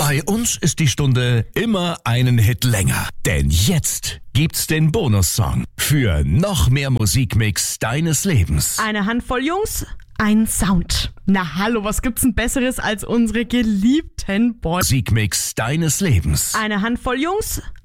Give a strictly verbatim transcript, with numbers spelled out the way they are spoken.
Bei uns ist die Stunde immer einen Hit länger. Denn jetzt gibt's den Bonussong für noch mehr Musikmix deines Lebens. Eine Handvoll Jungs, ein Sound. Na hallo, was gibt's denn Besseres als unsere geliebten Boys? Musikmix deines Lebens. Eine Handvoll Jungs,